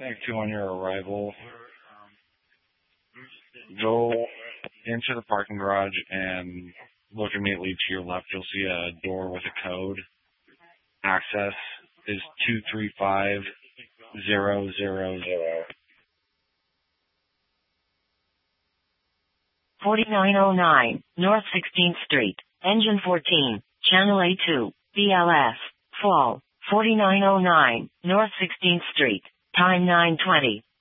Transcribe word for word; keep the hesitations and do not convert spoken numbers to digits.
Thank you on your arrival. Go into the parking garage and look immediately to your left. You'll see a door with a code. Access is two three five zero zero zero. forty-nine oh nine, North sixteenth Street, Engine fourteen, Channel A two, B L S, Fall, forty-nine oh nine, North sixteenth Street, time nine twenty.